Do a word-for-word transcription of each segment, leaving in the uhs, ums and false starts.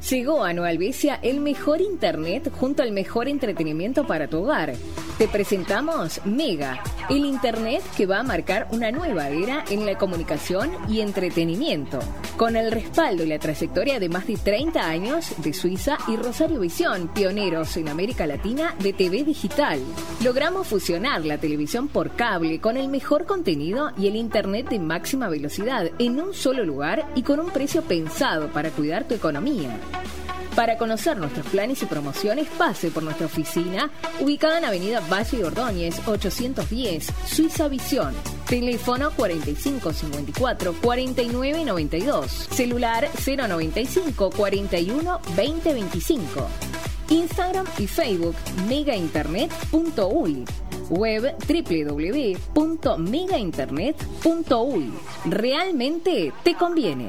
Llegó a Nueva Albesia el mejor internet junto al mejor entretenimiento para tu hogar. Te presentamos Mega, el internet que va a marcar una nueva era en la comunicación y entretenimiento. Con el respaldo y la trayectoria de más de treinta años de Suiza y Rosario Visión, pioneros en América Latina de T V digital. Logramos fusionar la televisión por cable con el mejor contenido y el internet de máxima velocidad en un solo lugar y con un precio pensado para cuidar tu economía. Para conocer nuestros planes y promociones, pase por nuestra oficina, ubicada en Avenida Valle de Ordóñez, ochocientos diez, Suiza Visión. Teléfono cuarenta y cinco cincuenta y cuatro, cuarenta y nueve noventa y dos. Celular cero noventa y cinco, cuarenta y uno, veinte veinticinco. Instagram y Facebook megainternet punto uy. Web doble u doble u doble u punto megainternet punto uy. Realmente te conviene.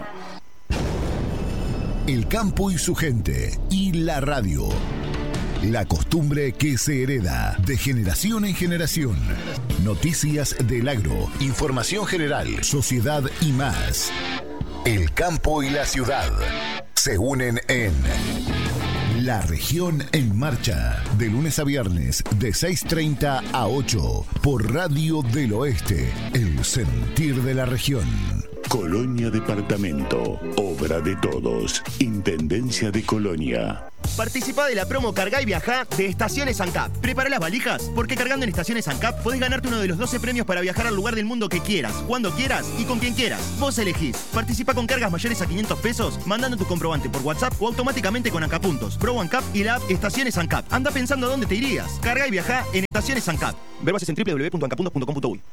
El campo y su gente y la radio. La costumbre que se hereda de generación en generación. Noticias del agro, información general, sociedad y más. El campo y la ciudad se unen en La Región en Marcha, de lunes a viernes de seis treinta a ocho por Radio del Oeste, el sentir de la región. Colonia Departamento, obra de todos. Intendencia de Colonia. Participa de la promo Cargá y Viajá de Estaciones ANCAP. Prepara las valijas, porque cargando en Estaciones ANCAP podés ganarte uno de los doce premios para viajar al lugar del mundo que quieras, cuando quieras y con quien quieras. Vos elegís. Participa con cargas mayores a quinientos pesos, mandando tu comprobante por WhatsApp o automáticamente con ANCAP Puntos, Pro ANCAP y la app Estaciones ANCAP. Anda pensando a dónde te irías. Cargá y Viajá en Estaciones ANCAP. Ver bases en doble u doble u doble u punto ancapuntos punto com punto uy.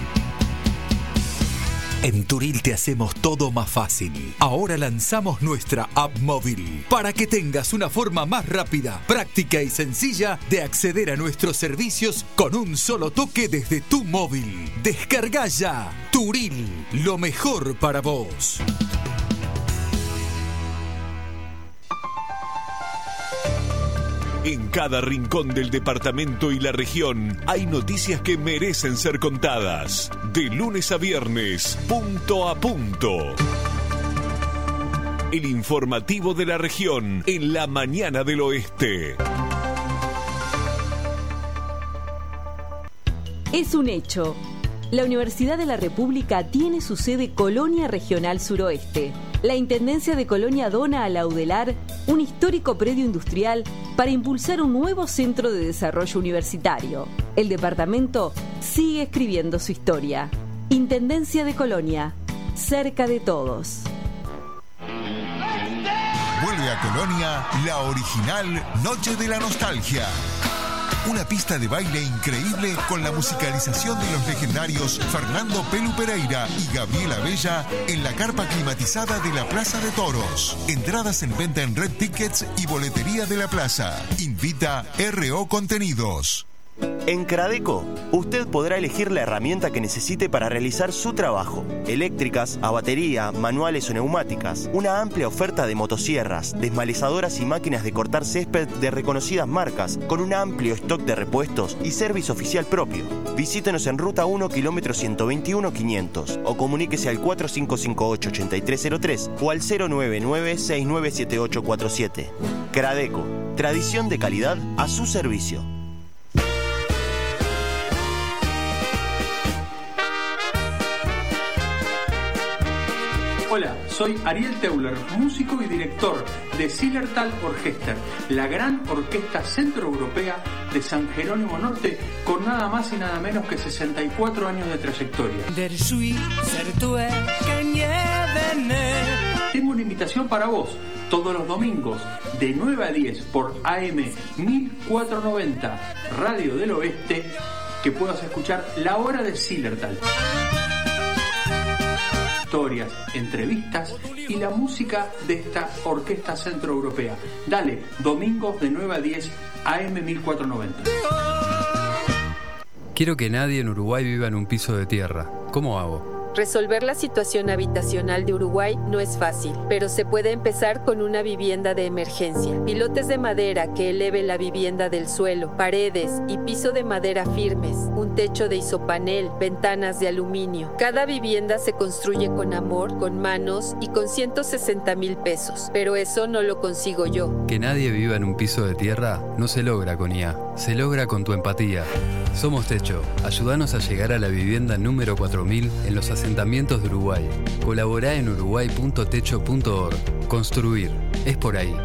En Turil te hacemos todo más fácil. Ahora lanzamos nuestra app móvil para que tengas una forma más rápida, práctica y sencilla de acceder a nuestros servicios con un solo toque desde tu móvil. Descarga ya Turil, lo mejor para vos. En cada rincón del departamento y la región hay noticias que merecen ser contadas. De lunes a viernes, punto a punto. El informativo de la región en la mañana del oeste. Es un hecho. La Universidad de la República tiene su sede Colonia Regional Suroeste. La Intendencia de Colonia dona a la UDELAR un histórico predio industrial para impulsar un nuevo centro de desarrollo universitario. El departamento sigue escribiendo su historia. Intendencia de Colonia, cerca de todos. Vuelve a Colonia la original Noche de la Nostalgia. Una pista de baile increíble con la musicalización de los legendarios Fernando Pelu Pereira y Gabriela Bella en la carpa climatizada de la Plaza de Toros. Entradas en venta en Red Tickets y boletería de la plaza. Invita R O Contenidos. En Cradeco, usted podrá elegir la herramienta que necesite para realizar su trabajo. Eléctricas, a batería, manuales o neumáticas. Una amplia oferta de motosierras, desmalezadoras y máquinas de cortar césped de reconocidas marcas, con un amplio stock de repuestos y servicio oficial propio. Visítenos en Ruta uno, kilómetro ciento veintiuno, quinientos, o comuníquese al cuatro cinco cinco ocho, ocho tres cero tres o al cero nueve nueve, seis nueve siete ocho cuatro siete. Cradeco, tradición de calidad a su servicio. Hola, soy Ariel Teuler, músico y director de Zillertal Orchester, la gran orquesta centroeuropea de San Jerónimo Norte, con nada más y nada menos que sesenta y cuatro años de trayectoria. Tengo una invitación para vos, todos los domingos, de nueve a diez, por A M mil cuatrocientos noventa, Radio del Oeste, que puedas escuchar La Hora de Zillertal. Historias, entrevistas y la música de esta orquesta centroeuropea. Dale, domingos de nueve a diez, A M mil cuatrocientos noventa. Quiero que nadie en Uruguay viva en un piso de tierra. ¿Cómo hago? Resolver la situación habitacional de Uruguay no es fácil, pero se puede empezar con una vivienda de emergencia. Pilotes de madera que eleven la vivienda del suelo, paredes y piso de madera firmes, un techo de isopanel, ventanas de aluminio. Cada vivienda se construye con amor, con manos y con ciento sesenta mil pesos, pero eso no lo consigo yo. Que nadie viva en un piso de tierra no se logra con I A, se logra con tu empatía. Somos Techo, ayúdanos a llegar a la vivienda número cuatro mil en los asentamientos de Uruguay. Colaborá en uruguay punto techo punto org. Construir, es por ahí.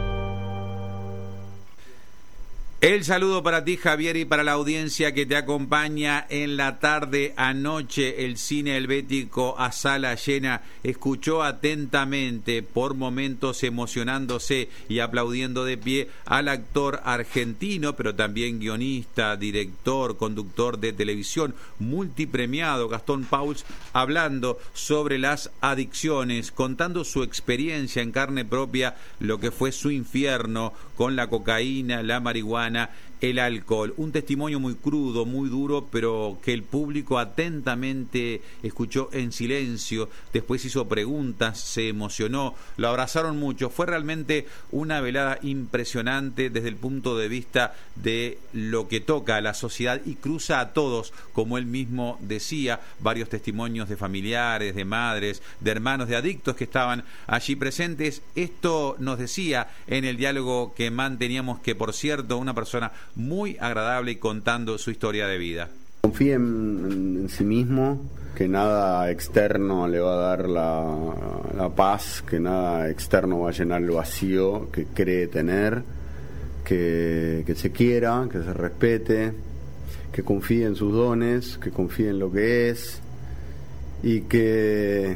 El saludo para ti, Javier, y para la audiencia que te acompaña en la tarde. Anoche el cine helvético a sala llena escuchó atentamente, por momentos emocionándose y aplaudiendo de pie, al actor argentino, pero también guionista, director, conductor de televisión, multipremiado, Gastón Pauls, hablando sobre las adicciones, contando su experiencia en carne propia, lo que fue su infierno con la cocaína, la marihuana, el alcohol. Un testimonio muy crudo, muy duro, pero que el público atentamente escuchó en silencio. Después hizo preguntas, se emocionó, lo abrazaron mucho. Fue realmente una velada impresionante desde el punto de vista de lo que toca a la sociedad y cruza a todos, como él mismo decía. Varios testimonios de familiares, de madres, de hermanos, de adictos que estaban allí presentes. Esto nos decía en el diálogo que manteníamos, que por cierto, una persona muy agradable y contando su historia de vida. Confíe en, en sí mismo, que nada externo le va a dar la, la paz, que nada externo va a llenar el vacío que cree tener, que, que se quiera, que se respete, que confíe en sus dones, que confíe en lo que es y que,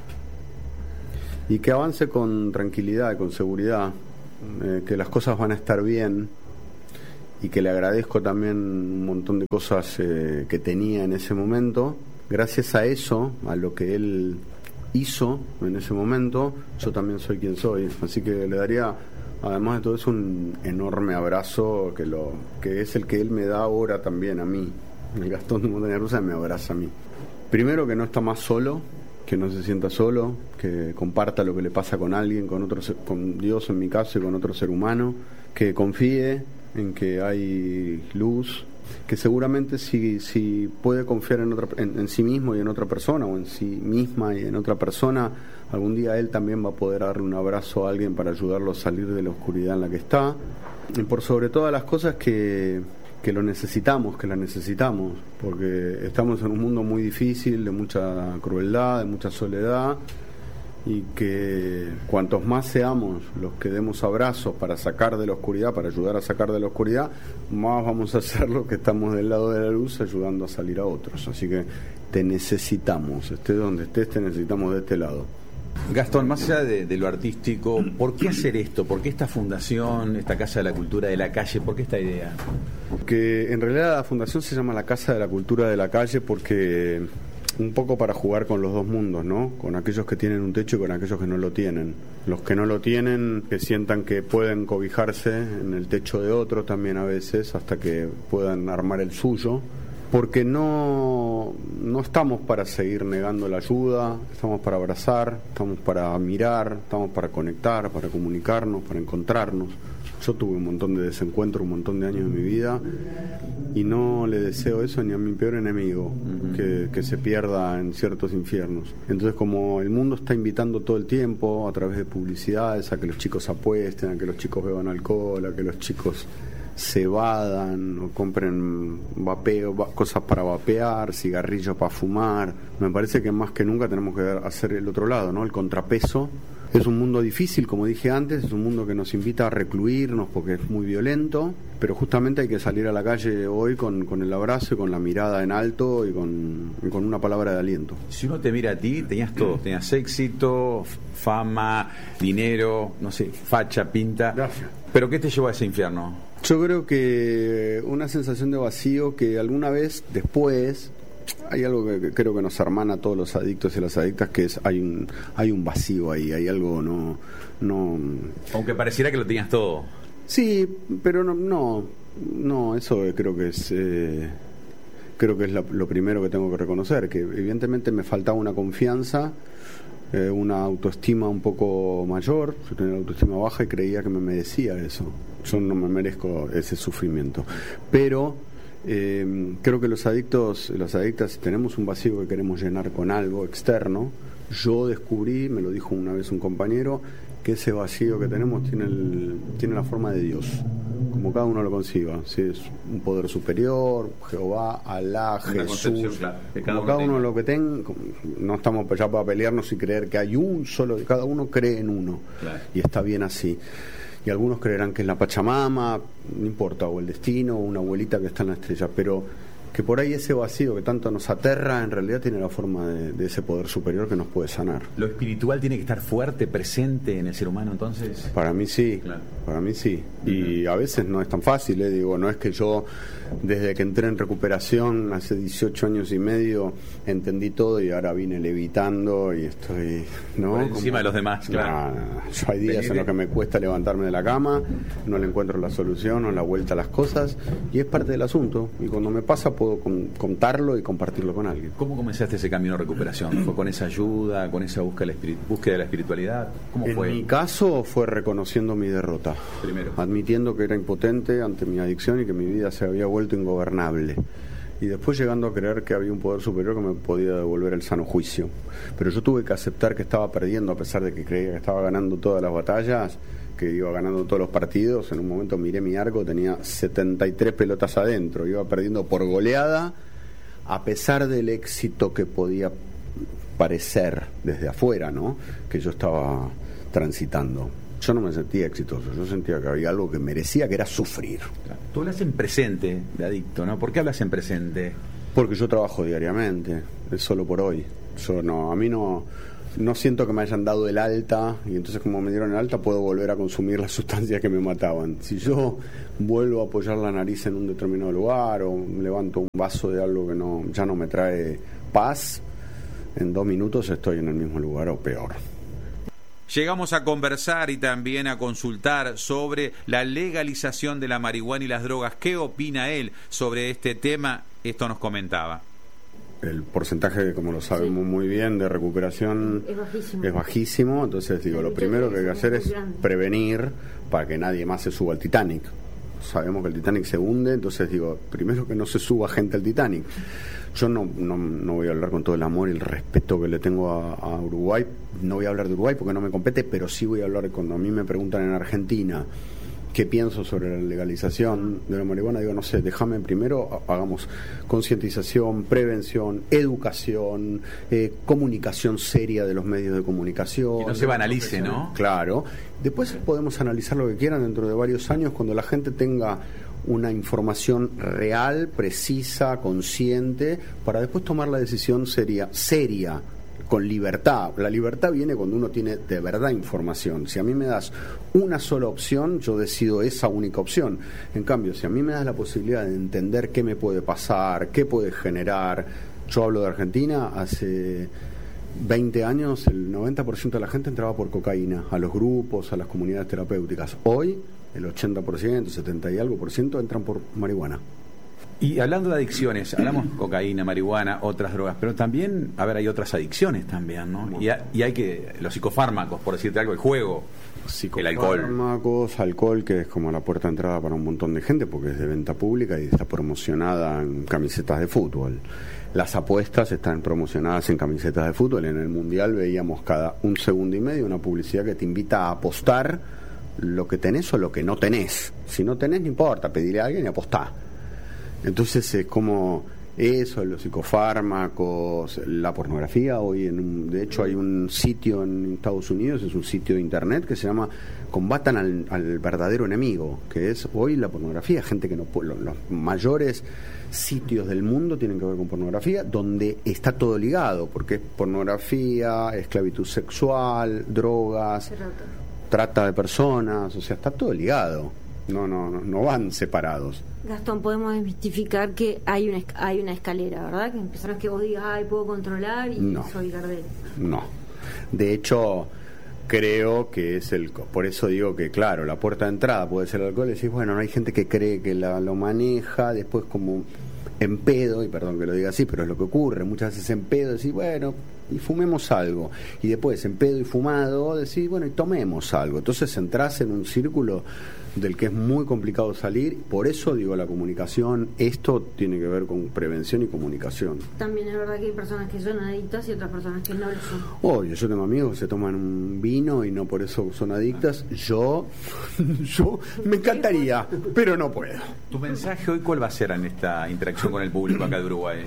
y que avance con tranquilidad y con seguridad, eh, que las cosas van a estar bien. Y que le agradezco también un montón de cosas eh, que tenía en ese momento. Gracias a eso, a lo que él hizo en ese momento, yo también soy quien soy. Así que le daría, además de todo eso, un enorme abrazo que lo que es el que él me da ahora también a mí. El Gastón de Montaña Rusa me abraza a mí. Primero, que no está más solo, que no se sienta solo, que comparta lo que le pasa con alguien, con otro, con Dios en mi caso y con otro ser humano, que confíe en que hay luz, que seguramente si, si puede confiar en, otra, en, en sí mismo y en otra persona, o en sí misma y en otra persona, algún día él también va a poder darle un abrazo a alguien para ayudarlo a salir de la oscuridad en la que está. Y por sobre todas las cosas que, que lo necesitamos, que la necesitamos, porque estamos en un mundo muy difícil, de mucha crueldad, de mucha soledad, y que cuantos más seamos los que demos abrazos para sacar de la oscuridad, para ayudar a sacar de la oscuridad, más vamos a ser los que estamos del lado de la luz ayudando a salir a otros. Así que te necesitamos, estés donde estés, te necesitamos de este lado. Gastón, más allá de, de lo artístico, ¿por qué hacer esto? ¿Por qué esta fundación, esta Casa de la Cultura de la Calle? ¿Por qué esta idea? Que en realidad la fundación se llama la Casa de la Cultura de la Calle porque un poco para jugar con los dos mundos, ¿no? Con aquellos que tienen un techo y con aquellos que no lo tienen. Los que no lo tienen, que sientan que pueden cobijarse en el techo de otro también a veces, hasta que puedan armar el suyo. Porque no, no estamos para seguir negando la ayuda, estamos para abrazar, estamos para mirar, estamos para conectar, para comunicarnos, para encontrarnos. Yo tuve un montón de desencuentros, un montón de años de mi vida, y no le deseo eso ni a mi peor enemigo, uh-huh. que, que se pierda en ciertos infiernos. Entonces, como el mundo está invitando todo el tiempo, a través de publicidades, a que los chicos apuesten, a que los chicos beban alcohol, a que los chicos se evadan o compren vapeo, va, cosas para vapear, cigarrillos para fumar, me parece que más que nunca tenemos que hacer el otro lado, ¿no? El contrapeso. Es un mundo difícil, como dije antes, es un mundo que nos invita a recluirnos porque es muy violento, pero justamente hay que salir a la calle hoy con, con el abrazo y con la mirada en alto y con, y con una palabra de aliento. Si uno te mira a ti, tenías todo, tenías éxito, fama, dinero, no sé, facha, pinta. Gracias. ¿Pero qué te llevó a ese infierno? Yo creo que una sensación de vacío que alguna vez después... Hay algo que creo que nos hermana a todos los adictos y las adictas, que es hay un hay un vacío ahí, hay algo no no aunque pareciera que lo tenías todo. Sí, pero no no, no eso creo que es eh, creo que es lo, lo primero que tengo que reconocer, que evidentemente me faltaba una confianza, eh, una autoestima un poco mayor. Yo tenía la autoestima baja y creía que me merecía eso. Yo no me merezco ese sufrimiento, pero eh, creo que los adictos, las adictas, tenemos un vacío que queremos llenar con algo externo. Yo descubrí, me lo dijo una vez un compañero, que ese vacío que tenemos tiene el, tiene la forma de Dios, como cada uno lo conciba, si es un poder superior, Jehová, Alá, Jesús, claro, que cada como uno cada uno tenga. Lo que tenga. No estamos allá para pelearnos y creer que hay un solo, cada uno cree en uno, claro. Y está bien así. Y algunos creerán que es la Pachamama, no importa, o el destino, o una abuelita que está en la estrella, pero que por ahí ese vacío que tanto nos aterra en realidad tiene la forma de, de ese poder superior que nos puede sanar. ¿Lo espiritual tiene que estar fuerte, presente en el ser humano entonces? Para mí sí, claro. Para mí sí. Y a veces no es tan fácil, ¿eh? Digo, no es que yo desde que entré en recuperación hace dieciocho años y medio entendí todo y ahora vine levitando y estoy, ¿no? Por encima Como, de los demás, claro. No, yo hay días en los que me cuesta levantarme de la cama, no le encuentro la solución o la vuelta a las cosas, y es parte del asunto, y cuando me pasa puedo con, contarlo y compartirlo con alguien. ¿Cómo comenzaste ese camino de recuperación? ¿Fue con esa ayuda, con esa búsqueda de la, espirit- búsqueda de la espiritualidad? ¿Cómo en fue? En mi caso fue reconociendo mi derrota. Primero. Admitiendo que era impotente ante mi adicción y que mi vida se había vuelto ingobernable. Y después llegando a creer que había un poder superior que me podía devolver el sano juicio. Pero yo tuve que aceptar que estaba perdiendo, a pesar de que creía que estaba ganando todas las batallas, que iba ganando todos los partidos. En un momento miré mi arco, tenía setenta y tres pelotas adentro, iba perdiendo por goleada, a pesar del éxito que podía parecer desde afuera, ¿no?, que yo estaba transitando. Yo no me sentía exitoso, yo sentía que había algo que merecía, que era sufrir. Claro. Tú hablas en presente de adicto, ¿no? ¿Por qué hablas en presente? Porque yo trabajo diariamente, es solo por hoy. Yo no, a mí no, no siento que me hayan dado el alta, y entonces como me dieron el alta puedo volver a consumir las sustancias que me mataban. Si yo vuelvo a apoyar la nariz en un determinado lugar o levanto un vaso de algo que no, ya no me trae paz, en dos minutos estoy en el mismo lugar o peor. Llegamos a conversar y también a consultar sobre la legalización de la marihuana y las drogas. ¿Qué opina él sobre este tema? Esto nos comentaba. El porcentaje, como lo sabemos sí. muy bien, de recuperación es bajísimo. es bajísimo. Entonces, digo, lo primero que hay que hacer es prevenir para que nadie más se suba al Titanic. Sabemos que el Titanic se hunde, entonces digo, primero que no se suba gente al Titanic. Yo no, no, no voy a hablar con todo el amor y el respeto que le tengo a, a Uruguay. No voy a hablar de Uruguay porque no me compete, pero sí voy a hablar cuando a mí me preguntan en Argentina qué pienso sobre la legalización de la marihuana. Digo, no sé, déjame primero, hagamos concientización, prevención, educación, eh, comunicación seria de los medios de comunicación. Que no se banalice, ¿no? Claro. Después podemos analizar lo que quieran dentro de varios años cuando la gente tenga una información real, precisa, consciente, para después tomar la decisión seria, seria, con libertad. La libertad viene cuando uno tiene de verdad información. Si a mí me das una sola opción, yo decido esa única opción. En cambio, si a mí me das la posibilidad de entender qué me puede pasar, qué puede generar. Yo hablo de Argentina, hace veinte años el noventa por ciento de la gente entraba por cocaína, a los grupos, a las comunidades terapéuticas. Hoy el ochenta por ciento, setenta y algo por ciento entran por marihuana. Y hablando de adicciones, hablamos cocaína, marihuana, otras drogas, pero también, a ver, hay otras adicciones también, ¿no? Y, ha, y hay que, los psicofármacos, por decirte algo, el juego, el alcohol. Psicofármacos, alcohol, que es como la puerta de entrada para un montón de gente, porque es de venta pública y está promocionada en camisetas de fútbol. Las apuestas están promocionadas en camisetas de fútbol. En el Mundial veíamos cada un segundo y medio una publicidad que te invita a apostar lo que tenés o lo que no tenés. Si no tenés, no importa, pedirle a alguien y apostá. Entonces es como eso, los psicofármacos, la pornografía. Hoy, en un, de hecho, hay un sitio en Estados Unidos, es un sitio de internet que se llama Combatan al, al verdadero enemigo, que es hoy la pornografía. Gente que no puede, los, los mayores sitios del mundo tienen que ver con pornografía, donde está todo ligado, porque es pornografía, esclavitud sexual, drogas, trata de personas, o sea, está todo ligado. No, no, no, no van separados. Gastón, podemos desmistificar que hay una hay una escalera, ¿verdad? Que empezaron que vos digas, ay, puedo controlar y no, soy Gardel. No. De hecho, creo que es el... Por eso digo que, claro, la puerta de entrada puede ser el alcohol. Y decís, bueno, no hay gente que cree que la, lo maneja, después como... en pedo, y perdón que lo diga así, pero es lo que ocurre, muchas veces en pedo decís, bueno, y fumemos algo, y después en pedo y fumado decís, bueno, y tomemos algo. Entonces entras en un círculo del que es muy complicado salir. Por eso digo, la comunicación, esto tiene que ver con prevención y comunicación. También es verdad que hay personas que son adictas y otras personas que no lo son. Obvio, yo tengo amigos que se toman un vino y no por eso son adictas. Yo, yo me encantaría, pero no puedo. ¿Tu mensaje hoy cuál va a ser en esta interacción con el público acá de Uruguay?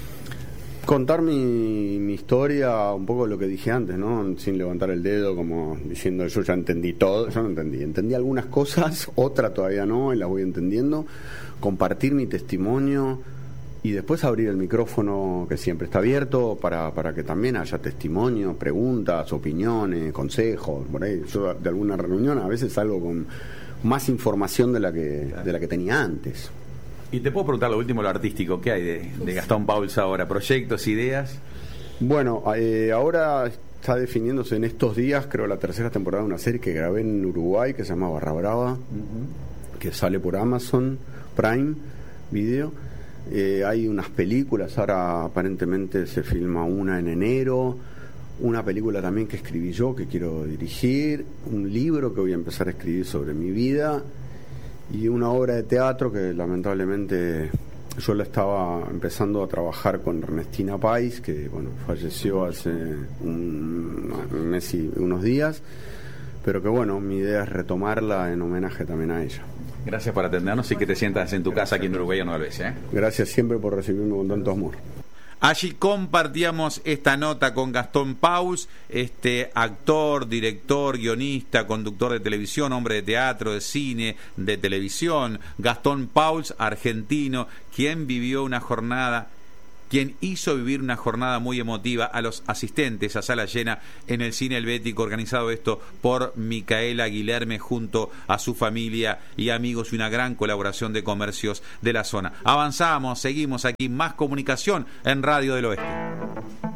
Contar mi, mi historia, un poco lo que dije antes, ¿no? Sin levantar el dedo, como diciendo yo ya entendí todo. Yo no entendí, entendí algunas cosas, otras todavía no, y las voy entendiendo. Compartir mi testimonio y después abrir el micrófono, que siempre está abierto, para, para que también haya testimonio, preguntas, opiniones, consejos. Por ahí yo de alguna reunión a veces salgo con más información de la que, de la que tenía antes. Y te puedo preguntar lo último, lo artístico, ¿qué hay de, de Gastón Pauls ahora? ¿Proyectos, ideas? Bueno, eh, ahora está definiéndose en estos días, creo, la tercera temporada de una serie que grabé en Uruguay que se llama Barra Brava, uh-huh. que sale por Amazon Prime Video. Eh, hay unas películas, ahora aparentemente se filma una en enero, una película también que escribí yo, que quiero dirigir, un libro que voy a empezar a escribir sobre mi vida, y una obra de teatro que lamentablemente yo la estaba empezando a trabajar con Ernestina Pais, que bueno, falleció hace un mes y unos días, pero que bueno, mi idea es retomarla en homenaje también a ella. Gracias por atendernos y que te sientas en tu casa aquí en Uruguay una vez, ¿eh? Gracias siempre por recibirme con tanto amor. Allí compartíamos esta nota con Gastón Pauls, este actor, director, guionista, conductor de televisión, hombre de teatro, de cine, de televisión. Gastón Pauls, argentino, quien vivió una jornada, quien hizo vivir una jornada muy emotiva a los asistentes a sala llena en el Cine Helvético, organizado esto por Micaela Guilherme junto a su familia y amigos, y una gran colaboración de comercios de la zona. Avanzamos, seguimos aquí, más comunicación en Radio del Oeste.